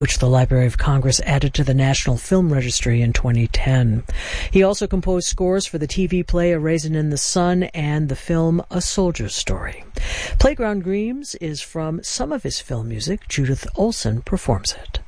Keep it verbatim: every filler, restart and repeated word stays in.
which the Library of Congress added to the National Film Registry in twenty ten. He also composed scores for the T V play A Raisin in the Sun and the film A Soldier's Story. Playground Dreams is from some of his film music. Judith Olson performs it.